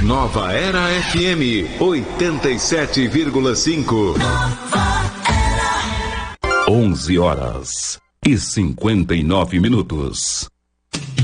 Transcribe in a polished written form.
Nova Era FM 87,5. 11 horas e 59 minutos.